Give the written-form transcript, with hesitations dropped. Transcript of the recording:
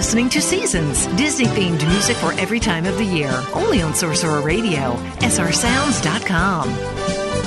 listening to Seasons, Disney-themed music for every time of the year. Only on Sorcerer Radio, srsounds.com.